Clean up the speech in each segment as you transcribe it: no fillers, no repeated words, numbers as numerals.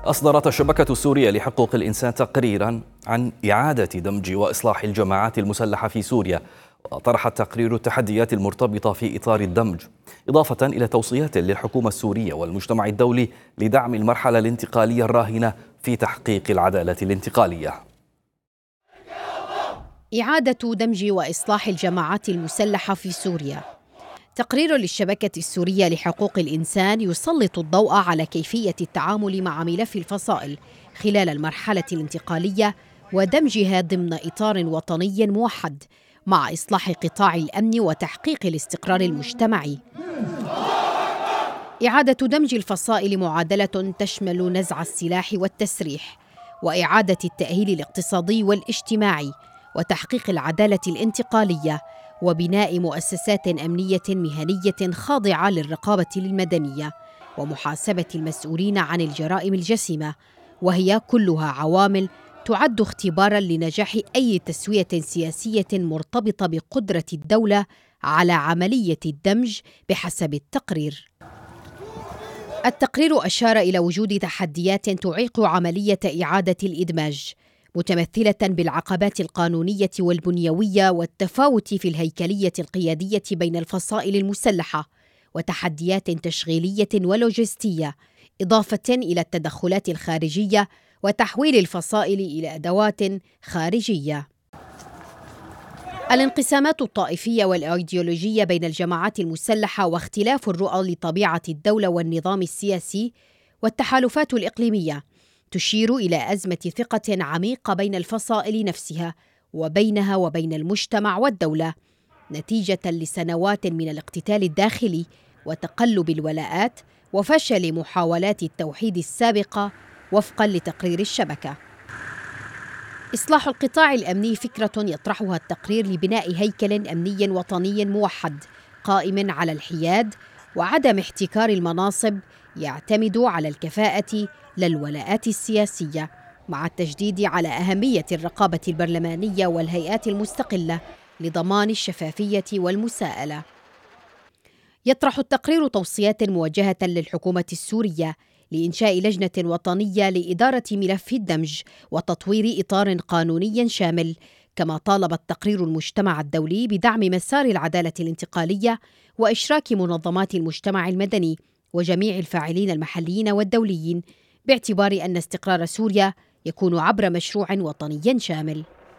أصدرت الشبكة السورية لحقوق الإنسان تقريرا عن إعادة دمج وإصلاح الجماعات المسلحة في سوريا، وطرح التقرير التحديات المرتبطة في إطار الدمج، إضافة إلى توصيات للحكومة السورية والمجتمع الدولي لدعم المرحلة الانتقالية الراهنة في تحقيق العدالة الانتقالية. إعادة دمج وإصلاح الجماعات المسلحة في سوريا. تقرير للشبكة السورية لحقوق الإنسان يسلط الضوء على كيفية التعامل مع ملف الفصائل خلال المرحلة الانتقالية ودمجها ضمن إطار وطني موحد مع إصلاح قطاع الأمن وتحقيق الاستقرار المجتمعي. إعادة دمج الفصائل معادلة تشمل نزع السلاح والتسريح، وإعادة التأهيل الاقتصادي والاجتماعي، وتحقيق العدالة الانتقالية، وبناء مؤسسات أمنية مهنية خاضعة للرقابة المدنية، ومحاسبة المسؤولين عن الجرائم الجسيمة، وهي كلها عوامل تعد اختباراً لنجاح أي تسوية سياسية مرتبطة بقدرة الدولة على عملية الدمج بحسب التقرير. التقرير أشار إلى وجود تحديات تعيق عملية إعادة الإدماج، متمثلة بالعقبات القانونية والبنيوية والتفاوت في الهيكلية القيادية بين الفصائل المسلحة، وتحديات تشغيلية ولوجستية، إضافة إلى التدخلات الخارجية وتحويل الفصائل إلى أدوات خارجية. الانقسامات الطائفية والأيديولوجية بين الجماعات المسلحة واختلاف الرؤى لطبيعة الدولة والنظام السياسي والتحالفات الإقليمية تشير إلى أزمة ثقة عميقة بين الفصائل نفسها وبينها وبين المجتمع والدولة، نتيجة لسنوات من الاقتتال الداخلي وتقلب الولاءات وفشل محاولات التوحيد السابقة وفقاً لتقرير الشبكة. إصلاح القطاع الأمني فكرة يطرحها التقرير لبناء هيكل أمني وطني موحد قائم على الحياد وعدم احتكار المناصب، يعتمد على الكفاءة لا الولاءات السياسية، مع التشديد على أهمية الرقابة البرلمانية والهيئات المستقلة لضمان الشفافية والمساءلة. يطرح التقرير توصيات موجهة للحكومة السورية لإنشاء لجنة وطنية لإدارة ملف الدمج وتطوير إطار قانوني شامل، كما طالب التقرير المجتمع الدولي بدعم مسار العدالة الانتقالية وإشراك منظمات المجتمع المدني وجميع الفاعلين المحليين والدوليين، باعتبار أن استقرار سوريا يكون عبر مشروع وطني شامل.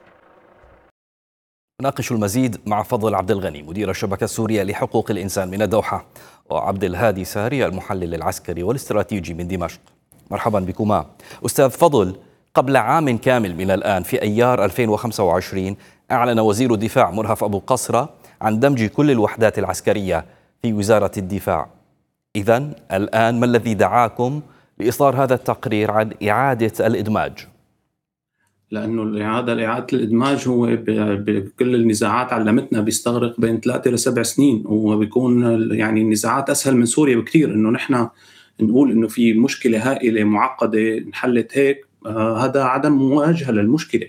نناقش المزيد مع فضل عبد الغني مدير الشبكة السورية لحقوق الإنسان من الدوحة، وعبد الهادي ساري المحلل العسكري والاستراتيجي من دمشق. مرحبا بكما. أستاذ فضل، قبل عام كامل من الآن في أيار 2025 أعلن وزير الدفاع مرهف أبو قصرة عن دمج كل الوحدات العسكرية في وزارة الدفاع. إذن الآن ما الذي دعاكم لإصدار هذا التقرير عن إعادة الإدماج؟ لأنه إعادة الإدماج هو بكل النزاعات علمتنا بيستغرق بين 3 ل 7 سنين، وبيكون يعني النزاعات أسهل من سوريا بكثير. إنه نحن نقول إنه في مشكلة هائلة معقدة انحلت هيك، هذا عدم مواجهة للمشكلة.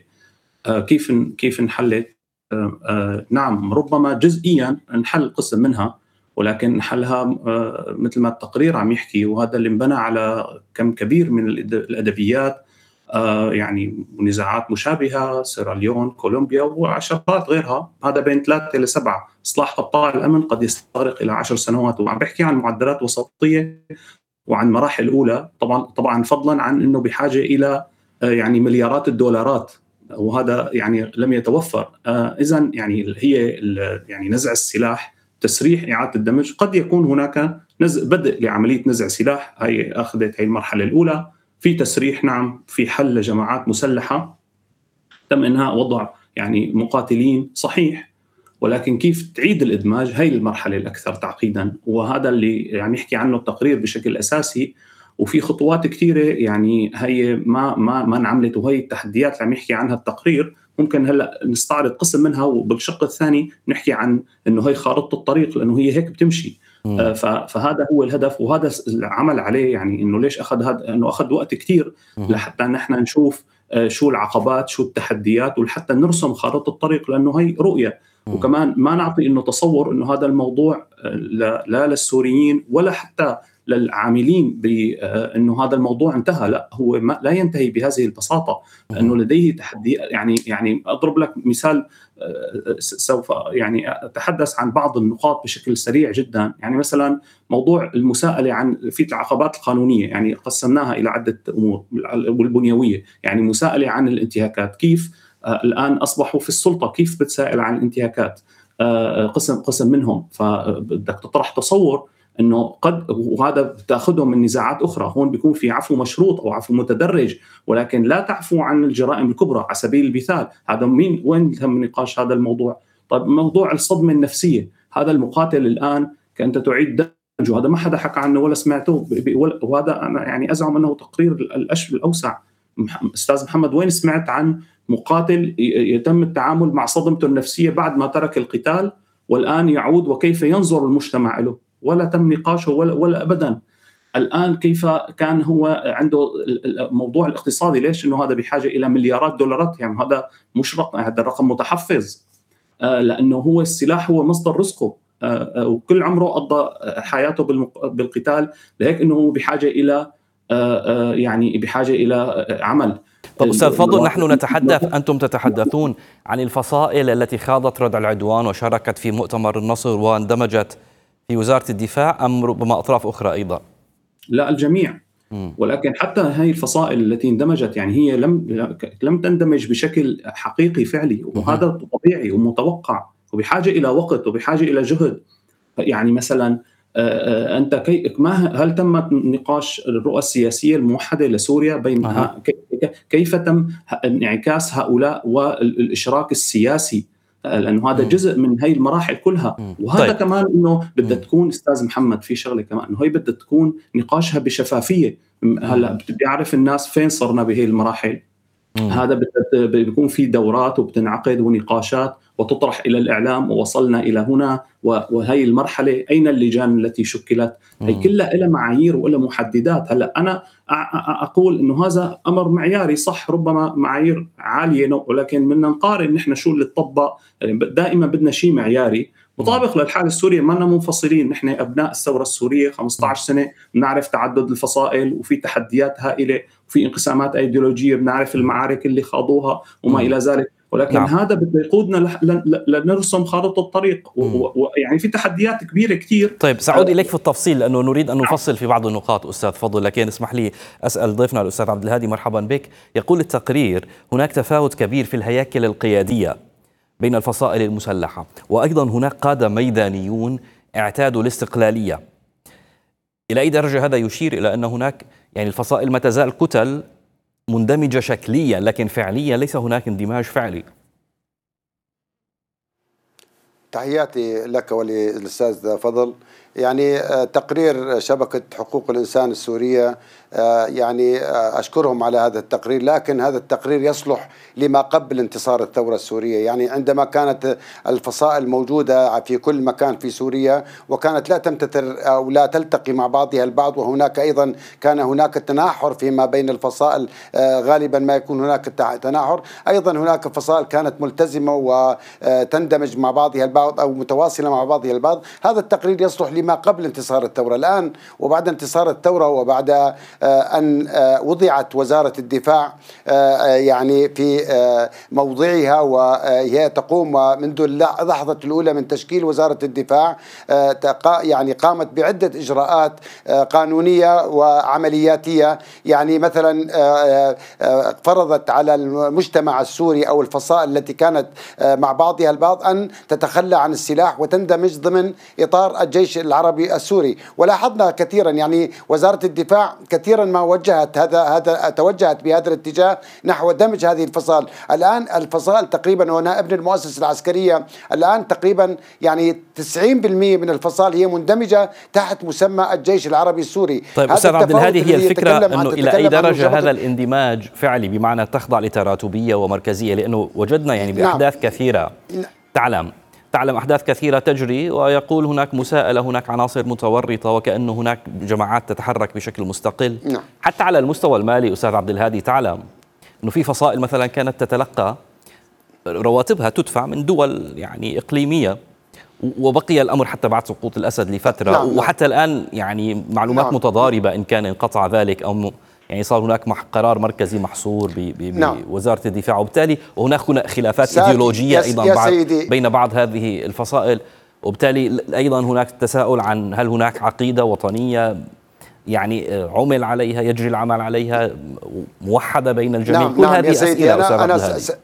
كيف انحلت؟ نعم، ربما جزئيا انحل قسم منها، ولكن حلها مثل ما التقرير عم يحكي، وهذا اللي انبنى على كم كبير من الأدبيات، يعني نزاعات مشابهة، سيراليون، كولومبيا وعشرات غيرها. هذا بين 3 ل 7. إصلاح قطاع الأمن قد يستغرق إلى 10 سنوات، وعم بحكي عن معدلات وسطية وعن مراحل أولى، طبعا فضلا عن أنه بحاجة إلى يعني مليارات الدولارات، وهذا يعني لم يتوفر. إذن يعني هي يعني نزع السلاح، تسريح، إعادة الدمج. قد يكون هناك بدء لعملية نزع سلاح، هي أخذت هي المرحلة الأولى، في تسريح، نعم، في حل لجماعات مسلحة تم إنهاء وضع يعني مقاتلين، صحيح، ولكن كيف تعيد الإدماج هي المرحلة الأكثر تعقيدا، وهذا اللي يعني يحكي عنه التقرير بشكل أساسي. وفي خطوات كثيرة يعني هي ما انعملت، وهي التحديات اللي عم يحكي عنها التقرير ممكن هلا نستعرض قسم منها، وبالشق الثاني نحكي عن انه هي خارطة الطريق، لانه هي هيك بتمشي. فهذا هو الهدف، وهذا العمل عليه. يعني انه ليش اخذ هذا، انه اخذ وقت كثير لحتى نحن نشوف شو العقبات، شو التحديات، ولحتى نرسم خارطة الطريق، لانه هي رؤية. وكمان ما نعطي انه تصور انه هذا الموضوع لا للسوريين ولا حتى للعاملين بأنه هذا الموضوع انتهى. لا، هو لا ينتهي بهذه البساطة، لأنه لديه تحدي. يعني أضرب لك مثال، سوف يعني أتحدث عن بعض النقاط بشكل سريع جدا. يعني مثلا موضوع المساءلة في العقبات القانونية، يعني قسمناها إلى عدة أمور والبنيوية. يعني مساءلة عن الانتهاكات، كيف الآن أصبحوا في السلطة كيف بتسائل عن الانتهاكات، قسم منهم. فبدك تطرح تصور انه قد، وهذا بتاخذه من نزاعات اخرى، هون بيكون في عفو مشروط او عفو متدرج، ولكن لا تعفو عن الجرائم الكبرى. على سبيل المثال، هذا وين تم نقاش هذا الموضوع؟ طيب موضوع الصدمه النفسيه، هذا المقاتل الان كانت تعيد دمجه، هذا ما حدا حكى عنه ولا سمعته، وهذا انا يعني ازعم انه تقرير الاوسع. استاذ محمد، وين سمعت عن مقاتل يتم التعامل مع صدمته النفسيه بعد ما ترك القتال والآن يعود، وكيف ينظر المجتمع له؟ ولا تم نقاشه ولا أبدا. الآن كيف كان هو عنده الموضوع الاقتصادي، ليش؟ إنه هذا بحاجة إلى مليارات دولارات، يعني هذا مش رقم، هذا الرقم متحفظ، لأنه هو السلاح هو مصدر رزقه، وكل عمره قضى حياته بالقتال، لهيك إنه هو بحاجة إلى يعني بحاجة إلى عمل. طب أستاذ فضل، نحن نتحدث، أنتم تتحدثون عن الفصائل التي خاضت ردع العدوان وشاركت في مؤتمر النصر واندمجت في وزارة الدفاع، أم ربما أطراف أخرى أيضا؟ لا، الجميع. ولكن حتى هذه الفصائل التي اندمجت، يعني هي لم تندمج بشكل حقيقي فعلي، وهذا طبيعي ومتوقع، وبحاجة إلى وقت وبحاجة إلى جهد. يعني مثلا أنت هل تم نقاش الرؤى السياسية الموحدة لسوريا بين كيف تم انعكاس هؤلاء والإشراك السياسي؟ لأنه هذا جزء من هاي المراحل كلها. وهذا طيب. كمان إنه بدها تكون، أستاذ محمد، في شغلة كمان إنه هي بدها تكون نقاشها بشفافية. هلا بيعرف الناس فين صرنا بهي المراحل. هذا بيكون في دورات وبتنعقد ونقاشات وتطرح إلى الإعلام، ووصلنا إلى هنا، وهي المرحلة أين اللجان التي شكلت؟ هي كلها لها معايير ولا محددات. هلا أنا أقول إنه هذا أمر معياري، صح، ربما معايير عالية، ولكن بدنا نقارن نحن شو اللي تطبق. دائما بدنا شيء معياري مطابق للحالة السورية. ما لنا منفصلين، نحن أبناء الثورة السورية 15 سنة، بنعرف تعدد الفصائل وفي تحديات هائلة وفي انقسامات أيديولوجية، بنعرف المعارك اللي خاضوها وما إلى ذلك، ولكن هذا بده يقودنا لنرسم خارطة الطريق، ويعني في تحديات كبيرة كتير. طيب سأعود إليك في التفصيل لأنه نريد أن نفصل في بعض النقاط أستاذ فضل، لكن اسمح لي أسأل ضيفنا الأستاذ عبد الهادي. مرحبا بك. يقول التقرير هناك تفاوت كبير في الهياكل القيادية بين الفصائل المسلحة، وأيضا هناك قادة ميدانيون اعتادوا الاستقلالية. إلى أي درجة هذا يشير إلى أن هناك يعني الفصائل ما تزال كتل مندمجة شكليا، لكن فعليا ليس هناك اندماج فعلي؟ تحياتي لك وللأستاذ فضل. يعني تقرير شبكة حقوق الإنسان السورية، يعني أشكرهم على هذا التقرير، لكن هذا التقرير يصلح لما قبل انتصار الثورة السورية. يعني عندما كانت الفصائل موجودة في كل مكان في سوريا وكانت لا تمتثل أو لا تلتقي مع بعضها البعض، وهناك أيضا كان هناك تناحر فيما بين الفصائل، غالبا ما يكون هناك تناحر. أيضا هناك فصائل كانت ملتزمة وتندمج مع بعضها البعض أو متواصلة مع بعضها البعض. هذا التقرير يصلح لما قبل انتصار الثورة. الآن وبعد انتصار الثورة وبعد أن وضعت وزارة الدفاع يعني في موضعها، وهي تقوم منذ اللحظة الأولى من تشكيل وزارة الدفاع، يعني قامت بعدة إجراءات قانونية وعملياتية. يعني مثلا فرضت على المجتمع السوري أو الفصائل التي كانت مع بعضها البعض أن تتخلى عن السلاح وتندمج ضمن إطار الجيش العربي السوري. ولاحظنا كثيرا يعني وزارة الدفاع كثيرا ما توجهت بهذا الاتجاه نحو دمج هذه الفصائل. الآن الفصائل تقريبا، وأنا ابن المؤسسة العسكرية، الآن تقريبا يعني 90% من الفصائل هي مندمجة تحت مسمى الجيش العربي السوري. طيب أستاذ عبد الهادي، هي الفكرة أنه إلى أي درجة هذا الاندماج فعلي، بمعنى تخضع لتراتبية ومركزية؟ لأنه وجدنا يعني بأحداث كثيرة، تعلم أحداث كثيرة تجري ويقول هناك مساءلة، هناك عناصر متورطة، وكأنه هناك جماعات تتحرك بشكل مستقل. حتى على المستوى المالي أستاذ عبد الهادي، تعلم أنه في فصائل مثلا كانت تتلقى رواتبها تدفع من دول يعني إقليمية، وبقي الأمر حتى بعد سقوط الأسد لفترة. نعم. وحتى الآن يعني معلومات نعم. متضاربة إن كان انقطع ذلك أو يعني صار هناك قرار مركزي محصور بوزارة الدفاع، وبالتالي وهناك خلافات إيديولوجية أيضا بين بعض هذه الفصائل، وبالتالي أيضا هناك تساؤل عن هل هناك عقيدة وطنية يعني عمل عليها، يجري العمل عليها، موحدة بين الجميع. نعم. كل هذه أسئلة.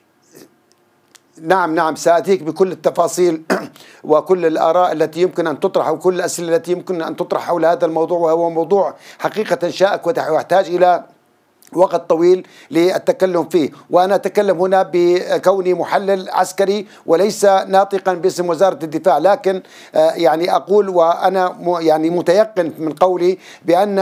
نعم سأتيك بكل التفاصيل وكل الآراء التي يمكن أن تطرح وكل الأسئلة التي يمكن أن تطرح حول هذا الموضوع، وهو موضوع حقيقة شائك ويحتاج إلى وقت طويل للتكلم فيه. وأنا أتكلم هنا بكوني محلل عسكري وليس ناطقا باسم وزارة الدفاع، لكن يعني أقول وأنا يعني متيقن من قولي بأن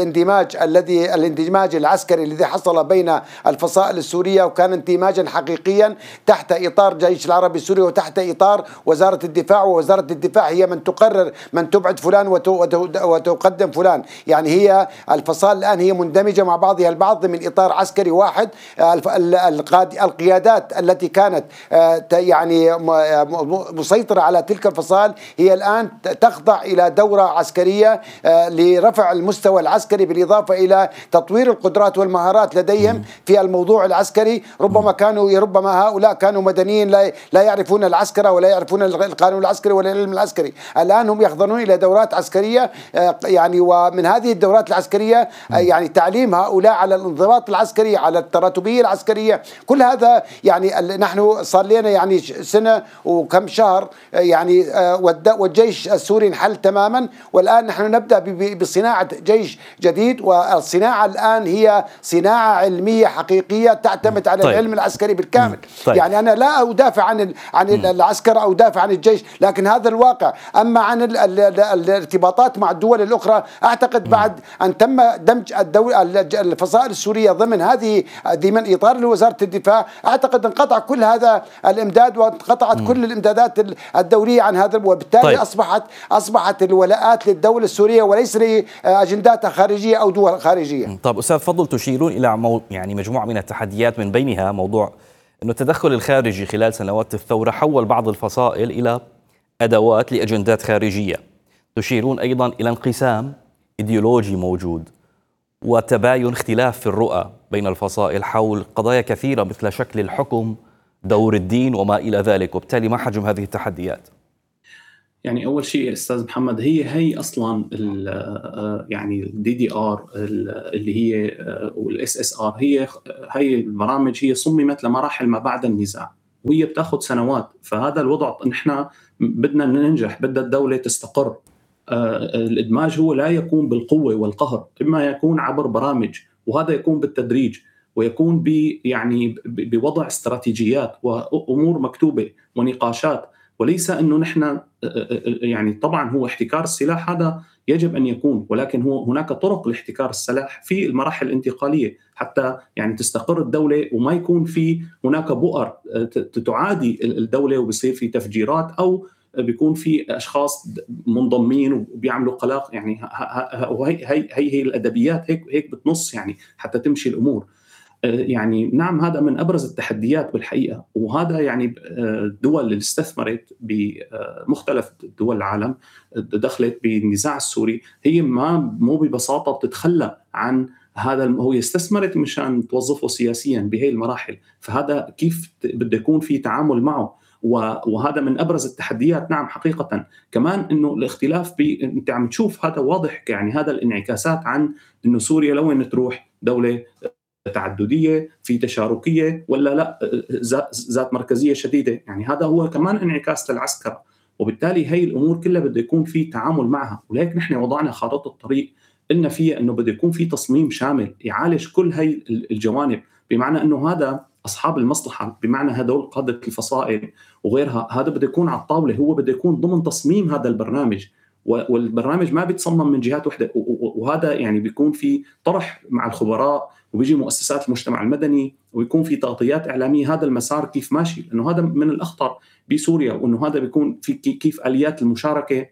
الاندماج العسكري الذي حصل بين الفصائل السورية وكان اندماجا حقيقيا تحت إطار الجيش العربي السوري وتحت إطار وزارة الدفاع، ووزارة الدفاع هي من تقرر من تبعد فلان وتقدم فلان. يعني هي الفصائل الآن هي مندمجة مع بعضها البعض من إطار عسكري واحد. القيادات التي كانت يعني مسيطرة على تلك الفصائل هي الآن تخضع إلى دورة عسكرية لرفع المستوى العسكري، بالإضافة إلى تطوير القدرات والمهارات لديهم في الموضوع العسكري. ربما هؤلاء كانوا مدنيين لا يعرفون العسكرة ولا يعرفون القانون العسكري ولا العلم العسكري. الآن هم يحضرون إلى دورات عسكرية يعني، ومن هذه الدورات العسكرية يعني تعليم هؤلاء على الانضباط العسكري، على التراتبية العسكرية. كل هذا يعني نحن صار لنا يعني سنة وكم شهر يعني والجيش السوري انحل تماما، والآن نحن نبدأ بصناعة جيش جديد، والصناعة الآن هي صناعة علمية حقيقية تعتمد على العلم العسكري بالكامل. يعني أنا لا أدافع عن العسكر أو أدافع عن الجيش، لكن هذا الواقع. أما عن الارتباطات مع الدول الأخرى، أعتقد بعد أن تم دمج الفصائل السورية ضمن ضمن إطار وزارة الدفاع، أعتقد انقطع كل هذا الإمداد وانقطعت كل الإمدادات الدولية عن هذا، وبالتالي أصبحت الولاءات للدولة السورية وليس لأجندات خارجية أو دول خارجية. طيب أستاذ فضل، تشيرون إلى يعني مجموعة من التحديات، من بينها موضوع أنه التدخل الخارجي خلال سنوات الثورة حول بعض الفصائل إلى أدوات لأجندات خارجية. تشيرون أيضا إلى انقسام إيديولوجي موجود وتباين اختلاف في الرؤى بين الفصائل حول قضايا كثيرة مثل شكل الحكم، دور الدين وما إلى ذلك، وبالتالي ما حجم هذه التحديات؟ يعني أول شيء أستاذ محمد، هي أصلا يعني الدي دي آر اللي هي والإس إس آر، هي البرامج هي صممت لمراحل ما بعد النزاع، وهي بتاخذ سنوات. فهذا الوضع نحن بدنا ننجح، بدها الدولة تستقر. الإدماج هو لا يكون بالقوة والقهر، إما يكون عبر برامج، وهذا يكون بالتدريج، ويكون يعني بوضع استراتيجيات وأمور مكتوبة ونقاشات، وليس أنه نحن يعني طبعا هو احتكار السلاح هذا يجب أن يكون، ولكن هناك طرق لاحتكار السلاح في المراحل الانتقالية حتى يعني تستقر الدولة وما يكون في هناك بؤر تعادي الدولة وبصير في تفجيرات أو بيكون في أشخاص منضمين وبيعملوا قلق. يعني هي الأدبيات هيك بتنص يعني حتى تمشي الأمور. يعني نعم، هذا من أبرز التحديات بالحقيقة، وهذا يعني الدول اللي استثمرت بمختلف دول العالم دخلت بالنزاع السوري، هي مو ببساطة بتتخلى عن هذا، هو استثمرت مشان توظفه سياسيا بهي المراحل. فهذا كيف بده يكون في تعامل معه، وهذا من أبرز التحديات. نعم حقيقة كمان إنه الاختلاف أنت عم تشوف هذا واضح، يعني هذا الانعكاسات عن إنه سوريا لوين تروح، دولة تعددية في تشاركية ولا لا ذات مركزية شديدة. يعني هذا هو كمان انعكاس للعسكر، وبالتالي هي الأمور كلها بده يكون في تعامل معها. ولكن نحن وضعنا خارطة الطريق قلنا فيها إنه بده يكون في تصميم شامل يعالج كل هي الجوانب، بمعنى إنه هذا أصحاب المصلحة، بمعنى هدول قادة الفصائل وغيرها، هذا بده يكون على الطاولة، هو بده يكون ضمن تصميم هذا البرنامج. والبرنامج ما بيتصمم من جهات وحدة، وهذا يعني بيكون في طرح مع الخبراء وبيجي مؤسسات المجتمع المدني ويكون في تغطيات إعلامية هذا المسار كيف ماشي، لأنه هذا من الأخطر بسوريا، وأنه هذا بيكون في كيف آليات المشاركة.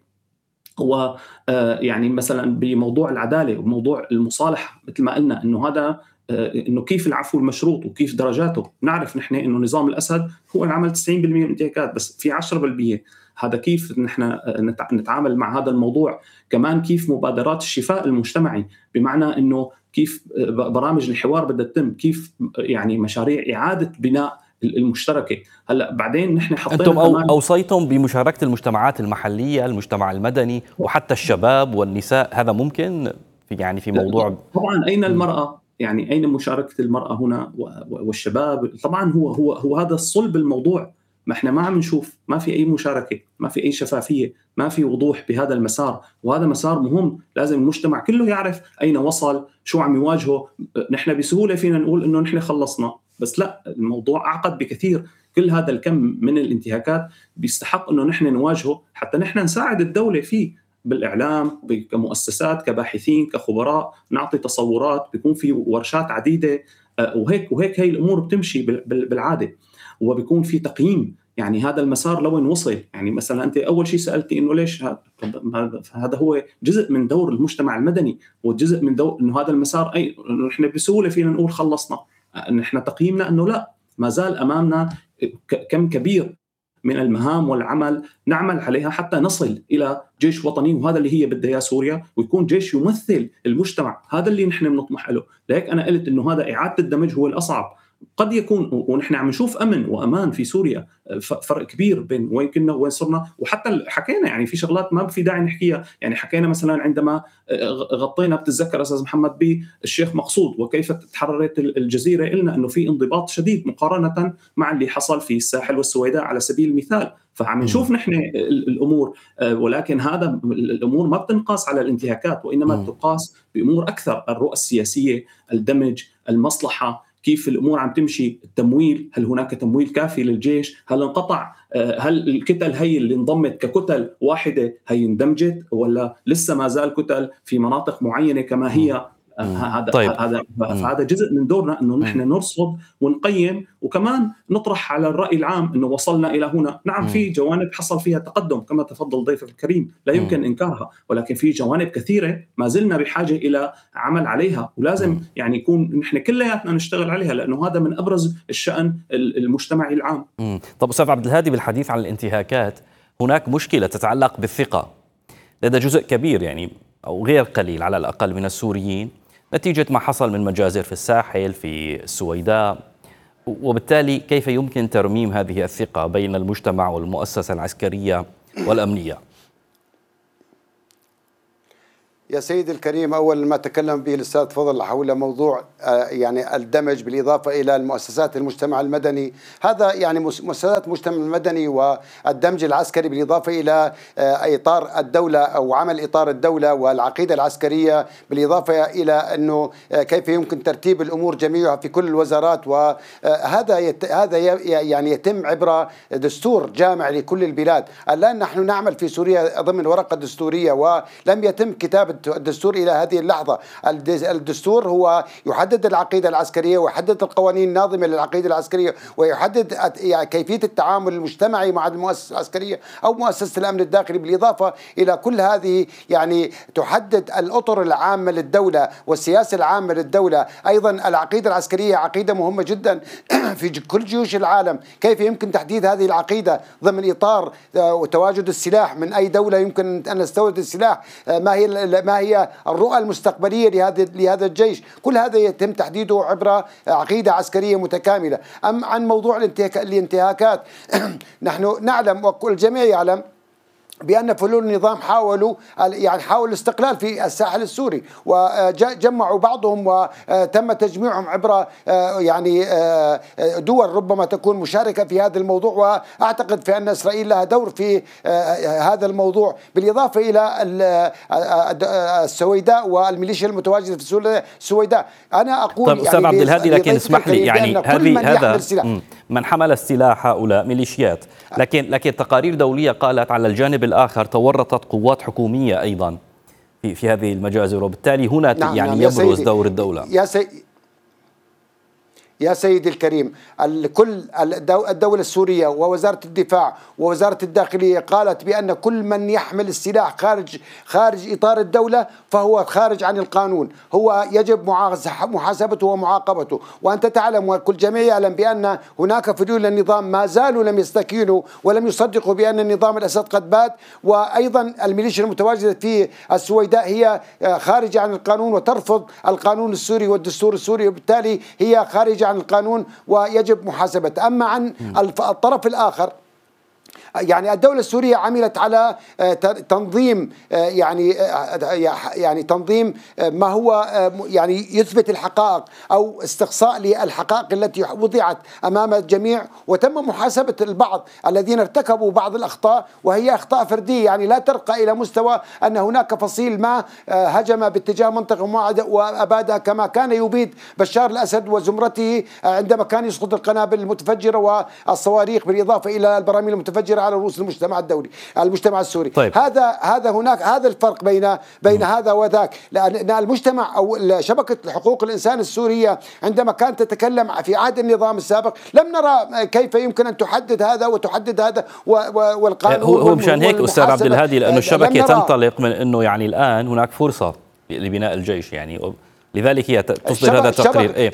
ويعني مثلا بموضوع العدالة وموضوع المصالحة مثل ما قلنا أنه هذا انه كيف العفو المشروط وكيف درجاته. نعرف نحن انه نظام الاسد هو عمل 90% من الانتهاكات، بس في 10% هذا كيف نحن نتعامل مع هذا الموضوع. كمان كيف مبادرات الشفاء المجتمعي، بمعنى أنه كيف برامج الحوار بدها تتم، كيف يعني مشاريع إعادة بناء المشتركة. هلا بعدين نحن حطينا أنتم أوصيتم بمشاركة المجتمعات المحلية، المجتمع المدني وحتى الشباب والنساء، هذا ممكن في موضوع؟ طبعا أين المرأة؟ يعني أين مشاركة المرأة هنا والشباب؟ طبعا هو هذا الصلب الموضوع. ما احنا ما عم نشوف، ما في أي مشاركة، ما في أي شفافية، ما في وضوح بهذا المسار، وهذا مسار مهم. لازم المجتمع كله يعرف أين وصل، شو عم يواجهه. نحن بسهولة فينا نقول إنه نحن خلصنا، بس لا، الموضوع أعقد بكثير. كل هذا الكم من الانتهاكات بيستحق إنه نحن نواجهه، حتى نحن نساعد الدولة فيه بالإعلام، كمؤسسات، كباحثين، كخبراء، نعطي تصورات، بيكون في ورشات عديدة. وهيك هي الأمور بتمشي بالعادة، وبيكون في تقييم. يعني هذا المسار لوين وصل. يعني مثلا أنت أول شيء سألتي إنه ليش هذا هو جزء من دور المجتمع المدني، وجزء من دور إنه هذا المسار إنه نحن بسهولة فينا نقول خلصنا. نحن تقييمنا إنه لا، ما زال أمامنا كم كبير من المهام والعمل نعمل عليها حتى نصل إلى جيش وطني، وهذا اللي هي بدها سوريا، ويكون جيش يمثل المجتمع. هذا اللي نحن بنطمح له. لذلك أنا قلت إنه هذا إعادة الدمج هو الأصعب. قد يكون، ونحن عم نشوف أمن وأمان في سوريا، فرق كبير بين وين كنا وين صرنا. وحتى حكينا يعني في شغلات ما في داعي نحكيها. يعني حكينا مثلا عندما غطينا، بتتذكر أستاذ محمد، بالشيخ مقصود وكيف تحررت الجزيرة، قلنا أنه في انضباط شديد مقارنة مع اللي حصل في الساحل والسويداء على سبيل المثال. فعم نشوف نحن الأمور، ولكن هذا الأمور ما بتنقاس على الانتهاكات، وإنما تقاس بأمور أكثر: الرؤى السياسية، الدمج، المصلحة، كيف الأمور عم تمشي، التمويل، هل هناك تمويل كافي للجيش، هل انقطع، هل الكتل هي اللي انضمت ككتل واحدة هي اندمجت، ولا لسه ما زال كتل في مناطق معينة كما هي. هذا جزء من دورنا، انه نحن نرصد ونقيم، وكمان نطرح على الرأي العام انه وصلنا الى هنا. نعم، في جوانب حصل فيها تقدم كما تفضل ضيفك الكريم، لا يمكن انكارها، ولكن في جوانب كثيرة ما زلنا بحاجة الى عمل عليها، ولازم يعني يكون نحن كلياتنا نشتغل عليها، لانه هذا من ابرز الشأن المجتمعي العام. طب أستاذ عبد الهادي، بالحديث عن الانتهاكات، هناك مشكلة تتعلق بالثقة لدى جزء كبير يعني أو غير قليل على الأقل من السوريين، نتيجة ما حصل من مجازر في الساحل، في السويداء. وبالتالي كيف يمكن ترميم هذه الثقة بين المجتمع والمؤسسة العسكرية والأمنية؟ يا سيدي الكريم، أول ما تكلم به الأستاذ فضل حول موضوع يعني الدمج بالإضافة إلى المؤسسات المجتمع المدني، هذا يعني مؤسسات المجتمع المدني والدمج العسكري بالإضافة إلى إطار الدولة أو عمل إطار الدولة والعقيدة العسكرية، بالإضافة إلى أنه كيف يمكن ترتيب الأمور جميعها في كل الوزارات. وهذا يعني يتم عبر دستور جامع لكل البلاد. الآن نحن نعمل في سوريا ضمن ورقة دستورية، ولم يتم كتابة الدستور إلى هذه اللحظة. الدستور هو يحدد العقيدة العسكرية، ويحدد القوانين الناظمة للعقيدة العسكرية، ويحدد كيفية التعامل المجتمعي مع المؤسسة العسكرية أو مؤسسة الأمن الداخلي. بالإضافة إلى كل هذه يعني تحدد الأطر العامة للدولة والسياسة العامة للدولة. أيضا العقيدة العسكرية عقيدة مهمة جدا في كل جيوش العالم. كيف يمكن تحديد هذه العقيدة ضمن إطار تواجد السلاح من أي دولة يمكن أن نستورد السلاح؟ ما هي الرؤى المستقبلية لهذا الجيش؟ كل هذا يتم تحديده عبر عقيدة عسكرية متكاملة. عن موضوع الانتهاكات نحن نعلم والجميع يعلم بأن فلول النظام حاولوا الاستقلال في الساحل السوري، وجمعوا بعضهم وتم تجميعهم عبر دول ربما تكون مشاركة في هذا الموضوع. وأعتقد في أن إسرائيل لها دور في هذا الموضوع، بالإضافة إلى السويداء والميليشيا المتواجدة في السويداء. أنا أقول طيب أستاذ عبد الهادي، لكن اسمح لي، يعني هذا من حمل السلاح هؤلاء ميليشيات، لكن تقارير دولية قالت على الجانب الآخر تورطت قوات حكومية أيضا في هذه المجازر، وبالتالي هنا يبرز دور الدولة. يا سيدي الكريم، كل الدولة السورية ووزارة الدفاع ووزارة الداخلية قالت بأن كل من يحمل السلاح خارج إطار الدولة فهو خارج عن القانون، هو يجب محاسبته ومعاقبته. وأنت تعلم وكل جميع يعلم بأن هناك فلول النظام ما زالوا لم يستكينوا ولم يصدقوا بأن النظام الأسد قد بات، وأيضا الميليشيا المتواجدة في السويداء هي خارجة عن القانون وترفض القانون السوري والدستور السوري، وبالتالي هي خارجة عن القانون ويجب محاسبتها. أما عن الطرف الآخر، يعني الدولة السورية عملت على تنظيم يعني تنظيم ما هو يعني يثبت الحقائق أو استقصاء للحقائق التي وضعت أمام الجميع، وتم محاسبة البعض الذين ارتكبوا بعض الأخطاء، وهي أخطاء فردية يعني لا ترقى إلى مستوى أن هناك فصيل ما هجم باتجاه منطقة وأبادها كما كان يبيد بشار الأسد وزمرته عندما كان يسقط القنابل المتفجرة والصواريخ، بالإضافة إلى البراميل المتفجرة على رؤوس المجتمع الدولي المجتمع السوري. طيب. هذا الفرق بين هذا وذاك، لأن المجتمع أو شبكة حقوق الإنسان السورية عندما كانت تتكلم في عهد النظام السابق لم نرى كيف يمكن أن تحدد هذا وتحدد هذا والقانون. هو مشان هيك أستاذ عبد الهادي، لأنه الشبكة تنطلق من أنه يعني الآن هناك فرصة لبناء الجيش، يعني لذلك هي تصدر هذا التقرير.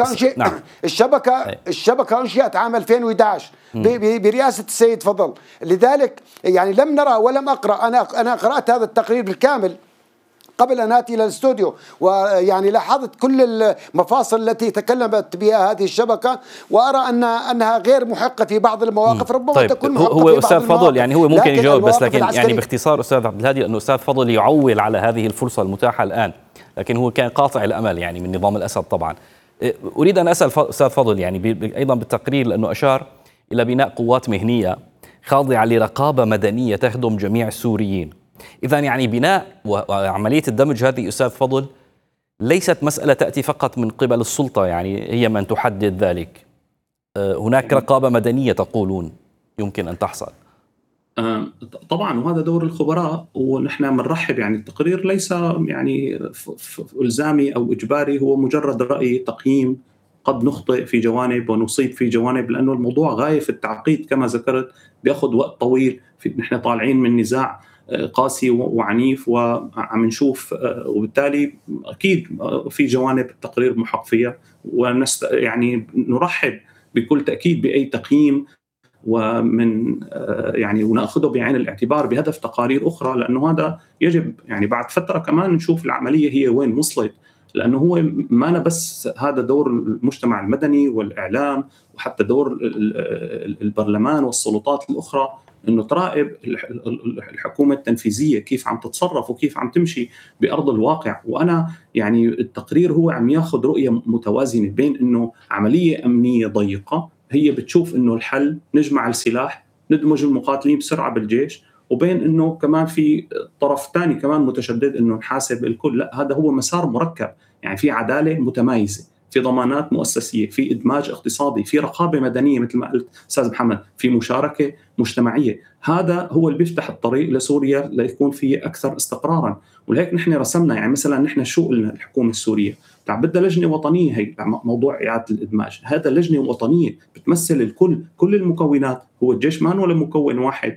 الشبكة أنشئت عام 2011 برئاسة السيد فضل، لذلك يعني لم نرى ولم أقرأ. أنا قرأت هذا التقرير بالكامل قبل أن آتي إلى الاستوديو، ويعني لاحظت كل المفاصل التي تكلمت بها هذه الشبكة، وأرى أنها غير محقة في بعض المواقف. ربما طيب تكون محقة هو في بعض أستاذ فضل يعني هو ممكن يجاوب، بس لكن يعني باختصار أستاذ عبد الهادي أنه أستاذ فضل يعول على هذه الفرصة المتاحة الآن، لكن هو كان قاطع الأمل يعني من نظام الأسد. طبعا أريد أن أسأل أستاذ فضل يعني أيضا بالتقرير، لأنه أشار إلى بناء قوات مهنية خاضعة لرقابة مدنية تخدم جميع السوريين. إذا يعني بناء وعملية الدمج هذه أستاذ فضل ليست مسألة تأتي فقط من قبل السلطة، يعني هي من تحدد ذلك. هناك رقابة مدنية تقولون يمكن أن تحصل. طبعا وهذا دور الخبراء، ونحن بنرحب. يعني التقرير ليس يعني إلزامي أو إجباري، هو مجرد رأي تقييم. قد نخطئ في جوانب ونصيب في جوانب، لأنه الموضوع غاية في التعقيد كما ذكرت، بيأخذ وقت طويل. نحن طالعين من نزاع قاسي وعنيف وعم نشوف، وبالتالي أكيد في جوانب التقرير محق فيها، يعني نرحب بكل تأكيد بأي تقييم ومن يعني ونأخذه بعين الاعتبار بهدف تقارير أخرى، لأنه هذا يجب يعني بعد فترة كمان نشوف العملية هي وين وصلت، لأنه هو ما بس هذا دور المجتمع المدني والإعلام، وحتى دور البرلمان والسلطات الأخرى إنه تراقب الحكومة التنفيذية كيف عم تتصرف وكيف عم تمشي بأرض الواقع. وأنا يعني التقرير هو عم ياخذ رؤية متوازنة بين إنه عملية أمنية ضيقة هي بتشوف إنه الحل نجمع السلاح ندمج المقاتلين بسرعة بالجيش، وبين إنه كمان في طرف ثاني كمان متشدد إنه نحاسب الكل. لا، هذا هو مسار مركب، يعني في عدالة متمايزة، في ضمانات مؤسسية، في إدماج اقتصادي، في رقابة مدنية مثل ما قلت أستاذ محمد، في مشاركة مجتمعية. هذا هو اللي بيفتح الطريق لسوريا ليكون فيه أكثر استقراراً. ولهيك نحن رسمنا يعني مثلا نحن شو قلنا الحكومة السورية بدها لجنة وطنية، هي موضوع إعادة الإدماج، هذا لجنة وطنية بتمثل الكل، كل المكونات. هو الجيش ما ولا مكون واحد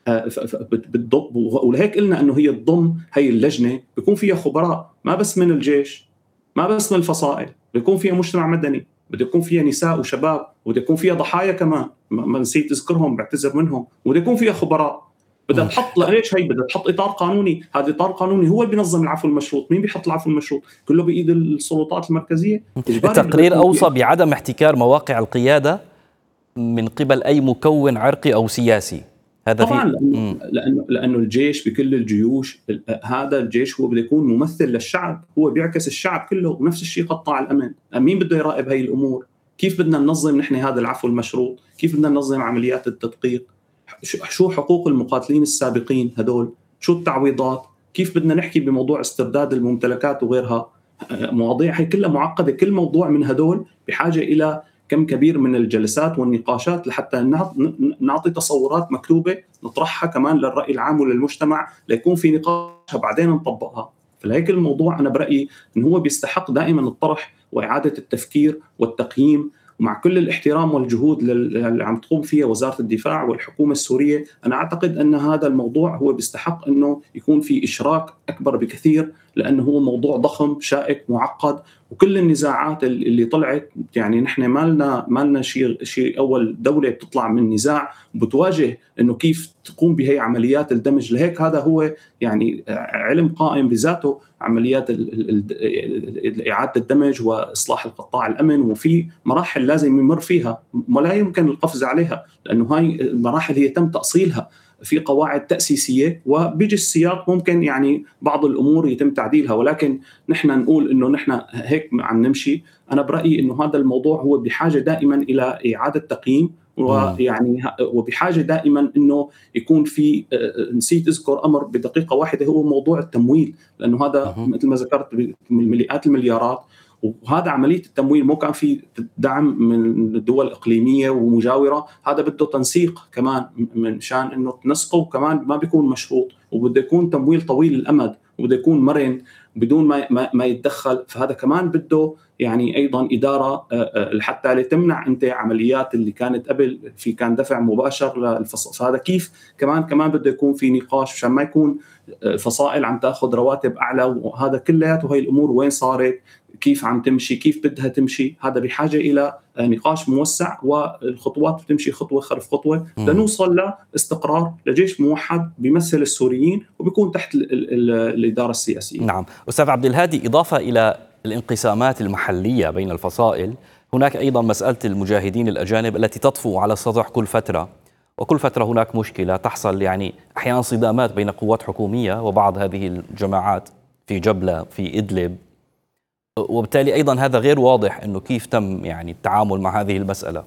بتضم، ولهيك قلنا أنه هي تضم هي اللجنة بيكون فيها خبراء ما بس من الجيش، ما بس من الفصائل، بيكون فيها مجتمع مدني، بده يكون فيها نساء وشباب، وبده يكون فيها ضحايا كمان ما نسيت اذكرهم بعتذر منهم، وبده يكون فيها خبراء. بدها تحط ليش هي بدها تحط اطار قانوني، هذا اطار قانوني هو اللي بينظم العفو المشروط. مين بيحط العفو المشروط؟ كله بايد السلطات المركزيه. التقرير اوصى بعدم احتكار مواقع القياده من قبل اي مكون عرقي او سياسي. هذا طبعا لانه الجيش بكل الجيوش، هذا الجيش هو بده يكون ممثل للشعب، هو بيعكس الشعب كله، ونفس الشيء قطاع الامن. مين بده يراقب هاي الامور؟ كيف بدنا ننظم نحن هذا العفو المشروط؟ كيف بدنا ننظم عمليات التدقيق؟ شو حقوق المقاتلين السابقين هدول؟ شو التعويضات؟ كيف بدنا نحكي بموضوع استرداد الممتلكات وغيرها؟ مواضيع هي كلها معقدة. كل موضوع من هدول بحاجة إلى كم كبير من الجلسات والنقاشات لحتى نعطي تصورات مكتوبة نطرحها كمان للرأي العام وللمجتمع، ليكون في نقاشها بعدين نطبقها. فلهيك الموضوع أنا برأيي أنه هو بيستحق دائما الطرح وإعادة التفكير والتقييم، ومع كل الاحترام والجهود اللي عم تقوم فيها وزارة الدفاع والحكومة السورية. أنا أعتقد أن هذا الموضوع هو بيستحق أنه يكون في إشراك أكبر بكثير، لأنه هو موضوع ضخم شائك معقد، وكل النزاعات اللي طلعت يعني نحن ما لنا شيء أول دولة بتطلع من نزاع وبتواجه أنه كيف تقوم بهي عمليات الدمج. لهيك هذا هو يعني علم قائم بذاته، عمليات إعادة الدمج وإصلاح القطاع الأمن، وفي مراحل لازم يمر فيها ولا يمكن القفز عليها، لأنه هاي المراحل هي تم تأصيلها في قواعد تأسيسية، وبيجي السياق ممكن يعني بعض الأمور يتم تعديلها، ولكن نحن نقول إنه نحن هيك عم نمشي. أنا برأيي إنه هذا الموضوع هو بحاجة دائما إلى إعادة تقييم، ويعني وبحاجة دائما إنه يكون في نسيت أذكر أمر بدقيقة واحدة، هو موضوع التمويل، لأنه هذا مثل ما ذكرت مئات المليارات، وهذا عملية التمويل مو كان في دعم من الدول الإقليمية ومجاورة، هذا بده تنسيق كمان من شان إنه تنسقه، وكمان ما بيكون مشروط، وبده يكون تمويل طويل الأمد، وبده يكون مرن بدون ما يتدخل. فهذا كمان بده يعني أيضا إدارة حتى لتمنع أنت عمليات اللي كانت قبل في كان دفع مباشر للفصل. فهذا كيف كمان بده يكون في نقاش عشان ما يكون فصائل عم تأخذ رواتب أعلى، وهذا كلياته هاي الأمور وين صارت، كيف عم تمشي، كيف بدها تمشي. هذا بحاجة إلى نقاش موسع، والخطوات بتمشي خطوة خلف خطوة لنوصل لاستقرار لجيش موحد بيمثل السوريين وبيكون تحت الإدارة السياسية. نعم أستاذ عبد الهادي، إضافة إلى الانقسامات المحلية بين الفصائل، هناك أيضا مسألة المجاهدين الأجانب التي تطفو على السطح كل فترة، وكل فترة هناك مشكلة تحصل، يعني أحيانا صدامات بين قوات حكومية وبعض هذه الجماعات في جبلة في إدلب، وبالتالي أيضا هذا غير واضح أنه كيف تم يعني التعامل مع هذه المسألة.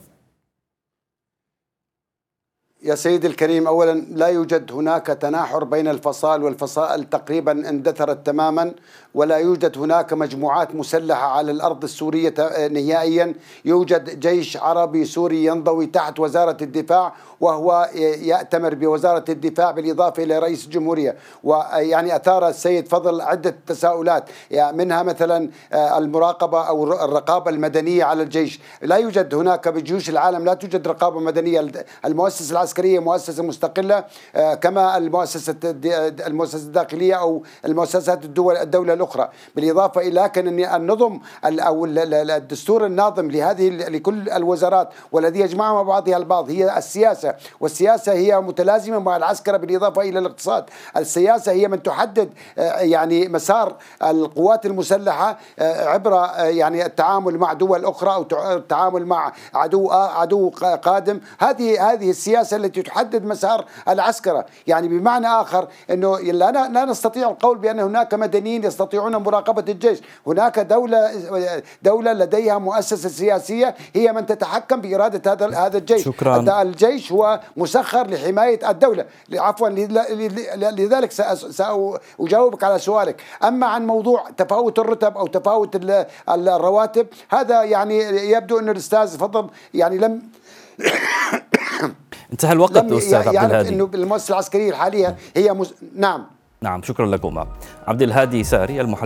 يا سيدي الكريم، أولا لا يوجد هناك تناحر بين الفصائل، والفصائل تقريبا اندثرت تماما، ولا يوجد هناك مجموعات مسلحة على الأرض السورية نهائيا. يوجد جيش عربي سوري ينضوي تحت وزارة الدفاع، وهو يأتمر بوزارة الدفاع بالإضافة إلى رئيس الجمهورية. ويعني أثار السيد فضل عدة تساؤلات، يعني منها مثلا المراقبة أو الرقابة المدنية على الجيش. لا يوجد هناك بجيوش العالم لا توجد رقابة مدنية. المؤسسة العسكرية مؤسسة مستقلة كما المؤسسة الداخلية أو المؤسسات الدولة الأخرى. بالإضافة إلى أن النظم أو الدستور الناظم لكل الوزارات والذي يجمعها مع بعضها البعض هي السياسة، والسياسة هي متلازمة مع العسكرة بالإضافة إلى الاقتصاد. السياسة هي من تحدد يعني مسار القوات المسلحة عبر يعني التعامل مع دول أخرى أو التعامل مع عدو قادم. هذه السياسة التي تحدد مسار العسكرة. يعني بمعنى آخر أنه لا نستطيع القول بأن هناك مدنيين يستطيعون مراقبة الجيش. هناك دولة لديها مؤسسة سياسية هي من تتحكم بإرادة هذا الجيش. شكرا. الجيش هو مسخر لحماية الدولة. عفوا، لذلك سأجاوبك على سؤالك. أما عن موضوع تفاوت الرتب أو تفاوت الرواتب، هذا يعني يبدو أن الأستاذ فضل يعني لم انتهى الوقت أستاذ عبد الهادي. إنه المؤسسة العسكرية الحالية هي نعم. شكرا لكم. عبد الهادي ساري المحلل